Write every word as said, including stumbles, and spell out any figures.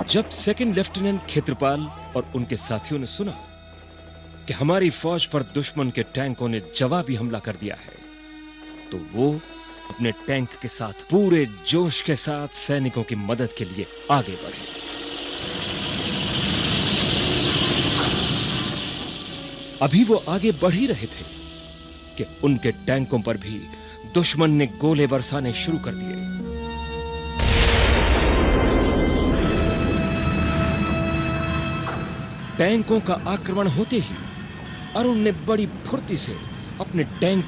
जब second lieutenant Khetrapal और उनके साथियों ने सुना कि हमारी फौज पर दुश्मन के टैंकों ने जवाबी हमला कर दिया है, तो वो अपने टैंक के साथ पूरे जोश के साथ सैनिकों की मदद के लिए आगे बढ़े। अभी वो आगे बढ़ ही रहे थे कि उनके टैंकों पर भी दुश्मन ने गोले बरसाने शुरू कर दिए। टैंकों का आक्रमण होते ही अरुण ने बड़ी फुर्ती से अपने टैंक